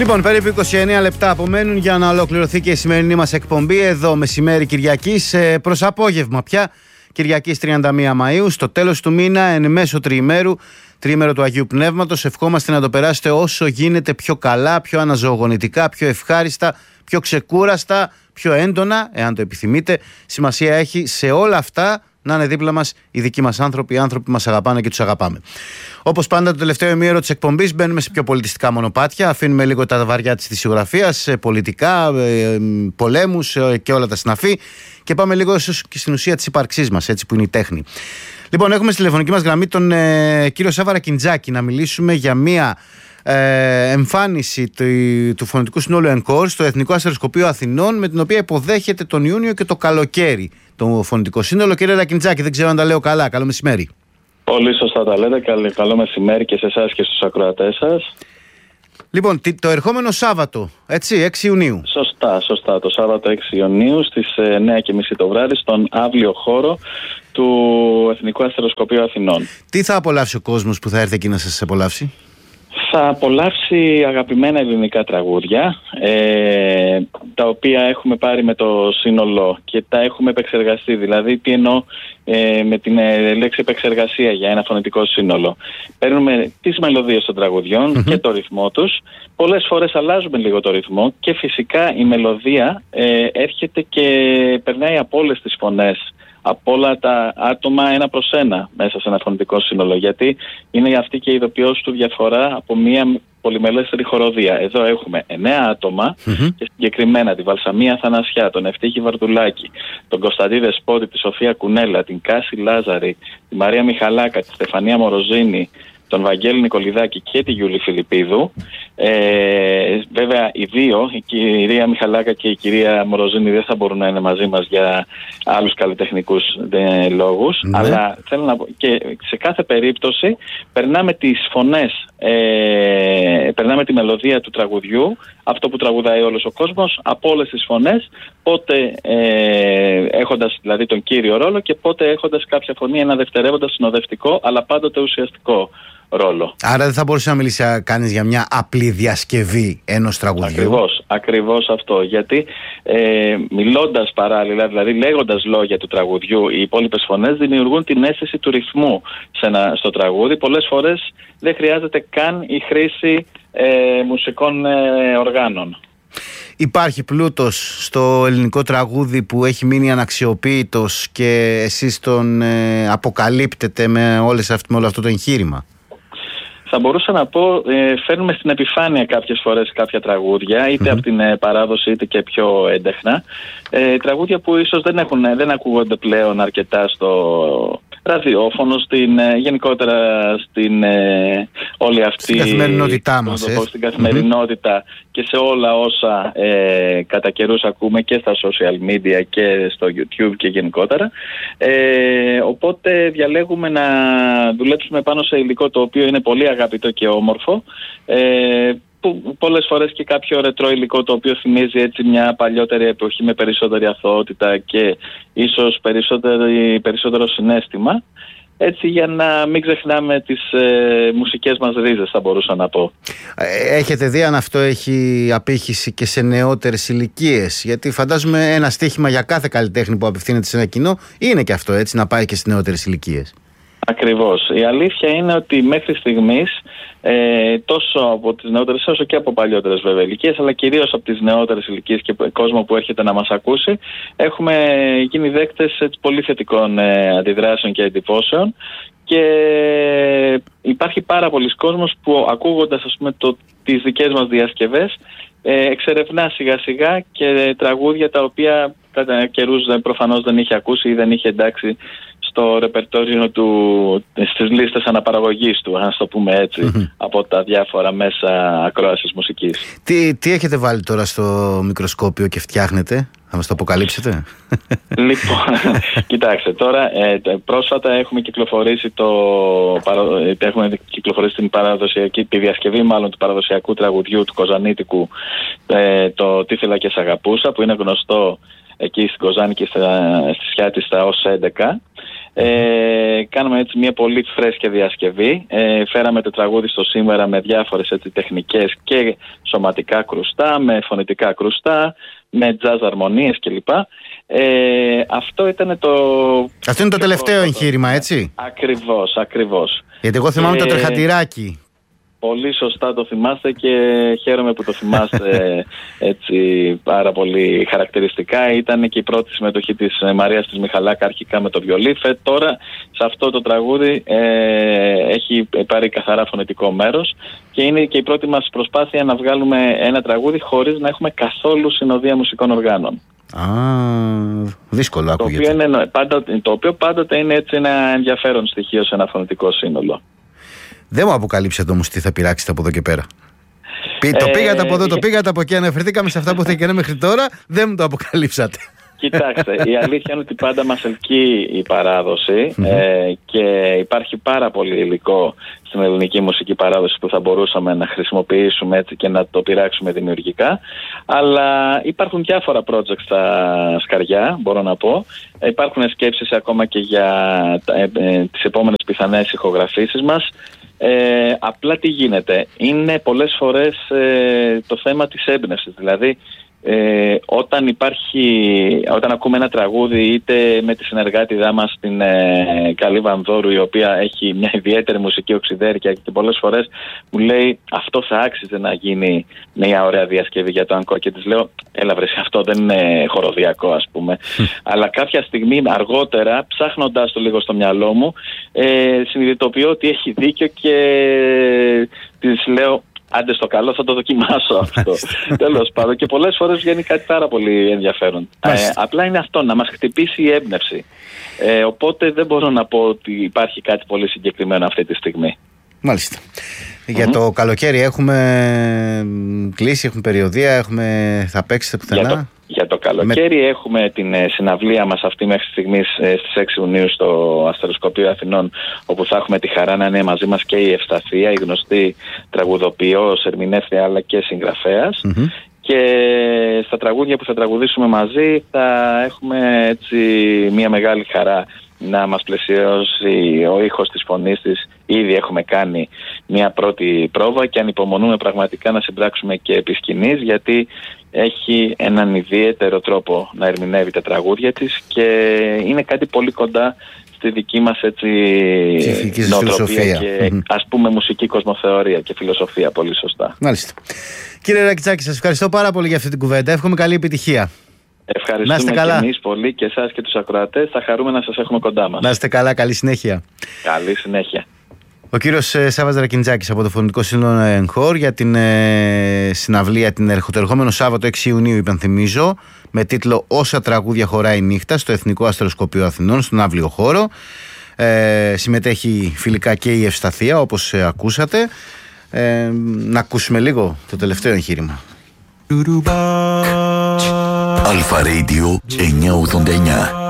Λοιπόν, περίπου 29 λεπτά απομένουν για να ολοκληρωθεί και η σημερινή μας εκπομπή εδώ μεσημέρι Κυριακής προς απόγευμα πια. Κυριακής 31 Μαΐου, στο τέλος του μήνα, εν μέσω τριήμερο του Αγίου Πνεύματος. Ευχόμαστε να το περάσετε όσο γίνεται πιο καλά, πιο αναζωογονητικά, πιο ευχάριστα, πιο ξεκούραστα, πιο έντονα, εάν το επιθυμείτε. Σημασία έχει σε όλα αυτά να είναι δίπλα μας οι δικοί μας άνθρωποι, οι άνθρωποι που μας αγαπάνε και τους αγαπάμε. Όπως πάντα, το τελευταίο ημίωρο της εκπομπής μπαίνουμε σε πιο πολιτιστικά μονοπάτια. Αφήνουμε λίγο τα βαριά της θυσιογραφίας, πολιτικά, πολέμους και όλα τα συναφή. Και πάμε λίγο και στην ουσία της ύπαρξής μας, έτσι που είναι η τέχνη. Λοιπόν, έχουμε στη τηλεφωνική μας γραμμή τον κύριο Σάβα Ρακιντζάκη να μιλήσουμε για μία εμφάνιση του Φωνητικού Συνόλου ΕΝΚΟΡ στο Εθνικό Αστεροσκοπείο Αθηνών, με την οποία υποδέχεται τον Ιούνιο και το καλοκαίρι το Φωνητικό Σύνολο. Κύριε Ρακιντζάκη, δεν ξέρω αν τα λέω καλά. Καλό μεσημέρι. Πολύ σωστά τα λέτε. Καλό μεσημέρι και σε εσάς και στους ακροατές σας. Λοιπόν, το ερχόμενο Σάββατο, έτσι, 6 Ιουνίου. Σωστά. Το Σάββατο 6 Ιουνίου στις 9:30 το βράδυ στον αύλιο χώρο του Εθνικού Αστεροσκοπείου Αθηνών. Τι θα απολαύσει ο κόσμος που θα έρθει εκεί να σας απολαύσει? Θα απολαύσει αγαπημένα ελληνικά τραγούδια, τα οποία έχουμε πάρει με το σύνολο και τα έχουμε επεξεργαστεί. Δηλαδή, τι εννοώ με την λέξη επεξεργασία για ένα φωνητικό σύνολο? Παίρνουμε τις μελωδίες των τραγουδιών και το ρυθμό τους. Πολλές φορές αλλάζουμε λίγο το ρυθμό και φυσικά η μελωδία έρχεται και περνάει από όλες τις φωνές, από όλα τα άτομα ένα προς ένα μέσα σε ένα φωνητικό σύνολο, γιατί είναι αυτή και η ειδοποιώς του διαφορά από μια πολυμελέστερη χοροδία. Εδώ έχουμε 9 άτομα και συγκεκριμένα τη Βαλσαμία Θανασιά, τον Ευτύχη Βαρδουλάκη, τον Κωνσταντή Δεσπότη, τη Σοφία Κουνέλα, την Κάση Λάζαρη, τη Μαρία Μιχαλάκα, τη Στεφανία Μοροζίνη, τον Βαγγέλη Νικολιδάκη και τη Γιούλη Φιλιππίδου. Βέβαια οι δύο, η κυρία Μιχαλάκα και η κυρία Μοροζίνη, δεν θα μπορούν να είναι μαζί μας για άλλους καλλιτεχνικούς λόγους, αλλά θέλω να πω και σε κάθε περίπτωση περνάμε τις φωνές, περνάμε τη μελωδία του τραγουδιού, αυτό που τραγουδάει όλος ο κόσμος, από όλες τις φωνές, πότε έχοντας δηλαδή τον κύριο ρόλο και πότε έχοντας κάποια φωνή, ένα δευτερεύοντα συνοδευτικό, αλλά πάντοτε ουσιαστικό ρόλο. Άρα δεν θα μπορούσε να μιλήσει κανείς για μια απλή διασκευή ενός τραγουδιού? Ακριβώς αυτό. Γιατί μιλώντας παράλληλα, δηλαδή λέγοντας λόγια του τραγουδιού, οι υπόλοιπες φωνές δημιουργούν την αίσθηση του ρυθμού στο τραγούδι. Πολλές φορές δεν χρειάζεται καν η χρήση μουσικών οργάνων. Υπάρχει πλούτος στο ελληνικό τραγούδι που έχει μείνει αναξιοποίητος και εσείς τον αποκαλύπτετε με όλο αυτό το εγχείρημα? Θα μπορούσα να πω, φέρνουμε στην επιφάνεια κάποιες φορές κάποια τραγούδια, είτε από την παράδοση είτε και πιο έντεχνα. Τραγούδια που ίσως δεν ακούγονται πλέον αρκετά στο ραδιόφωνο, γενικότερα στην όλη αυτή στην καθημερινότητά μας, στην καθημερινότητα και σε όλα όσα κατά καιρούς ακούμε και στα social media και στο YouTube και γενικότερα. Οπότε διαλέγουμε να δουλέψουμε πάνω σε υλικό το οποίο είναι πολύ αγαπητό και όμορφο, που πολλές φορές και κάποιο ρετρό υλικό το οποίο θυμίζει έτσι μια παλιότερη εποχή με περισσότερη αθωότητα και ίσως περισσότερο συναίσθημα, έτσι για να μην ξεχνάμε τις μουσικές μας ρίζες, θα μπορούσα να πω. Έχετε δει αν αυτό έχει απήχηση και σε νεότερες ηλικίες? Γιατί φαντάζομαι ένα στίχημα για κάθε καλλιτέχνη που απευθύνεται σε ένα κοινό είναι και αυτό, έτσι, να πάει και στις νεότερες ηλικίες. Ακριβώς. Η αλήθεια είναι ότι μέχρι στιγμής τόσο από τις νεότερες όσο και από παλιότερες βέβαια ηλικίες, αλλά κυρίως από τις νεότερες ηλικίες και κόσμο που έρχεται να μας ακούσει, έχουμε γίνει δέκτες πολύ θετικών αντιδράσεων και εντυπώσεων, και υπάρχει πάρα πολλοί κόσμος που ακούγοντας τις δικές μας διασκευές εξερευνά σιγά σιγά και τραγούδια τα οποία κατά καιρούς προφανώς δεν είχε ακούσει ή δεν είχε εντάξει στο ρεπερτόριο του, στις λίστες αναπαραγωγής του, αν το πούμε έτσι, από τα διάφορα μέσα ακρόασης μουσικής. Τι έχετε βάλει τώρα στο μικροσκόπιο και φτιάχνετε? Θα μας το αποκαλύψετε? Λοιπόν, κοιτάξτε, τώρα πρόσφατα έχουμε κυκλοφορήσει τη διασκευή μάλλον του παραδοσιακού τραγουδιού του Κοζανίτικου, το «Τι ήθελα και σ' αγαπούσα», που είναι γνωστό εκεί στην Κοζάνη και στη Σιάτιστα ως 11. Κάναμε έτσι μια πολύ φρέσκια διασκευή. Φέραμε το τραγούδι στο σήμερα με διάφορες έτσι τεχνικές και σωματικά κρουστά, με φωνητικά κρουστά, με jazz αρμονίες κλπ. Αυτό ήταν το... Αυτό είναι το τελευταίο εγχείρημα, έτσι? Ακριβώς. Γιατί εγώ θυμάμαι το τρεχατηράκι. Πολύ σωστά το θυμάστε και χαίρομαι που το θυμάστε έτσι πάρα πολύ χαρακτηριστικά. Ήταν και η πρώτη συμμετοχή της Μαρίας της Μιχαλάκα αρχικά με το βιολί. Τώρα σε αυτό το τραγούδι έχει πάρει καθαρά φωνητικό μέρος και είναι και η πρώτη μας προσπάθεια να βγάλουμε ένα τραγούδι χωρίς να έχουμε καθόλου συνοδεία μουσικών οργάνων. Δύσκολο ακούγεται. Το οποίο πάντοτε είναι έτσι ένα ενδιαφέρον στοιχείο σε ένα φωνητικό σύνολο. Δεν μου αποκαλύψατε όμως τι θα πειράξετε από εδώ και πέρα. Το πήγατε από εδώ, το πήγατε από εκεί, αναφερθήκαμε σε αυτά που θα έκανε μέχρι τώρα, δεν μου το αποκαλύψατε. Κοιτάξτε, η αλήθεια είναι ότι πάντα μας ελκύει η παράδοση και υπάρχει πάρα πολύ υλικό στην ελληνική μουσική παράδοση που θα μπορούσαμε να χρησιμοποιήσουμε έτσι και να το πειράξουμε δημιουργικά. Αλλά υπάρχουν διάφορα projects στα σκαριά, μπορώ να πω. Υπάρχουν σκέψεις ακόμα και για τις επόμενες πιθανές ηχογραφήσεις μας. Απλά τι γίνεται, είναι πολλές φορές το θέμα της έμπνευσης. Δηλαδή όταν ακούμε ένα τραγούδι είτε με τη συνεργάτηδά μας την Καλή Βανδόρου, η οποία έχει μια ιδιαίτερη μουσική οξυδέρκεια και πολλές φορές μου λέει αυτό θα άξιζε να γίνει μια ωραία διασκευή για το Encore, και της λέω έλα βρε, αυτό δεν είναι χοροδιακό ας πούμε. Αλλά κάποια στιγμή αργότερα, ψάχνοντας το λίγο στο μυαλό μου, συνειδητοποιώ ότι έχει δίκιο και της λέω άντε στο καλό, θα το δοκιμάσω αυτό. Τέλος πάντων, και πολλές φορές βγαίνει κάτι πάρα πολύ ενδιαφέρον. Απλά είναι αυτό, να μας χτυπήσει η έμπνευση. Οπότε δεν μπορώ να πω ότι υπάρχει κάτι πολύ συγκεκριμένο αυτή τη στιγμή. Μάλιστα. Για το καλοκαίρι έχουμε κλείσει, έχουμε περιοδεία, θα παίξετε πουθενά? Για το καλοκαίρι έχουμε την συναυλία μας αυτή μέχρι στιγμής στις 6 Ιουνίου στο Αστεροσκοπείο Αθηνών, όπου θα έχουμε τη χαρά να είναι μαζί μας και η Ευσταθία, η γνωστή τραγουδοποιός, ερμηνεύτρια αλλά και συγγραφέας. Και στα τραγούδια που θα τραγουδήσουμε μαζί θα έχουμε έτσι μια μεγάλη χαρά να μας πλαισιώσει ο ήχος της φωνής της. Ήδη έχουμε κάνει μια πρώτη πρόβα και ανυπομονούμε πραγματικά να συμπράξουμε και επί σκηνής, γιατί έχει έναν ιδιαίτερο τρόπο να ερμηνεύει τα τραγούδια της και είναι κάτι πολύ κοντά στη δική μας έτσι νοοτροπία και ας πούμε μουσική κοσμοθεωρία και φιλοσοφία. Πολύ σωστά. Μάλιστα. Κύριε Ρακιτσάκη, σας ευχαριστώ πάρα πολύ για αυτή την κουβέντα. Εύχομαι καλή επιτυχία. Ευχαριστούμε και εμείς πολύ και εσάς και τους ακροατές. Θα χαρούμε να σας έχουμε κοντά μας. Να είστε καλά, καλή συνέχεια. Καλή συνέχεια. Ο κύριος Σάββας Ρακιντζάκης από το Φωνητικό Σύνολο Encore για την συναυλία το ερχόμενο Σάββατο 6 Ιουνίου, υπενθυμίζω, με τίτλο «Όσα τραγούδια χωράει η νύχτα» στο Εθνικό Αστεροσκοπείο Αθηνών, στον αύλιο χώρο. Συμμετέχει φιλικά και η Ευσταθία, όπως ακούσατε. Να ακούσουμε λίγο το τελευταίο εγχείρημα. Αλφα Radio 989.